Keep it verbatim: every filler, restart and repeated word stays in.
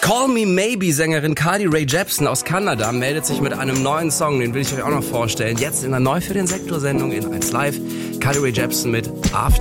Call Me Maybe Sängerin Carly Rae Jepsen aus Kanada meldet sich mit einem neuen Song, den will ich euch auch noch vorstellen. Jetzt in der Neu für den Sektor Sendung in eins Live. Carly Rae Jepsen mit After